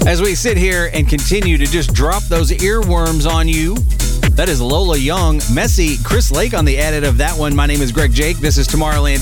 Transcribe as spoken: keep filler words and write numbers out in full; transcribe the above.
As we sit here and continue to just drop those earworms on you. That is Lola Young, Messy, Chris Lake on the edit of that one. My name is Greg Jake. This is Tomorrowland